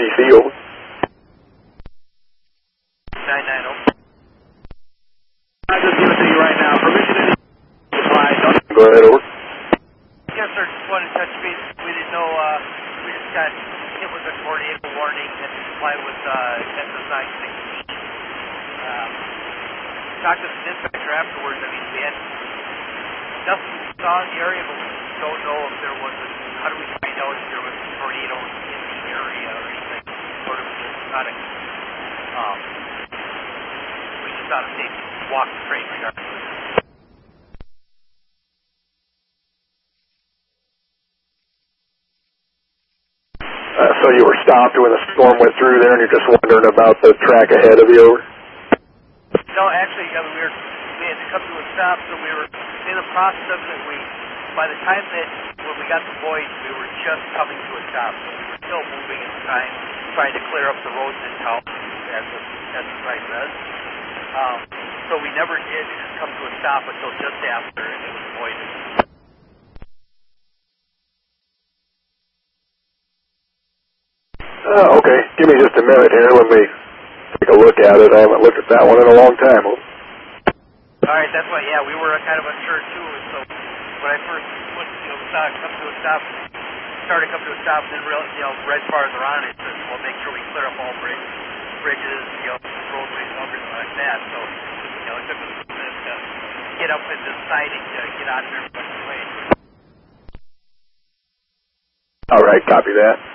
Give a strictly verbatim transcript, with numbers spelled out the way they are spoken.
C, over. nine nine zero. I'll just give it to you right now. Permission to supply. Go ahead, over. Yes, sir. Just wanted to touch base. We didn't know, uh, we just got hit with a tornado warning and supply with, uh, S S nine sixteen. Um, talked to the dispatcher afterwards. I mean, we had nothing we saw in the area, but we don't know if there was a, how do we find out if there was a tornado in the area or anything sort of exotic. Um, we just thought it safe to walk straight regardless. Uh, so you were stopped when the storm went through there, and you're just wondering about the track ahead of you, over? No, actually, I mean, we, were, we had to come to a stop, so we were in the process of it. We, by the time that, when we got the voice, we were just coming to a stop. So we were still moving at the time, trying to clear up the roads in town, as the, as the sign says. Um, so we never did come to a stop until just after it was avoided. Oh, okay. Give me just a minute here. Let me take a look at it. I haven't looked at that one in a long time. All right, that's why, yeah, we were kind of unsure, too. So when I first went, you know, saw it come to a stop, started to come to a stop, then, real, you know, read farther on it, so we'll make sure we clear up all bridge, bridges, you know, roadways, and everything like that. So, you know, it took us a minute to get up in the siding to get out of there. All right, copy that.